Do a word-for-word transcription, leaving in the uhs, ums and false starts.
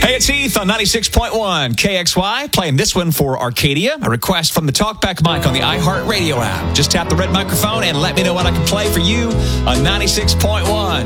Hey, it's Heath on ninety-six point one K X Y, playing this one for Arcadia. A request from the Talkback mic on the iHeartRadio app. Just tap the red microphone and let me know what I can play for you on ninety-six point one.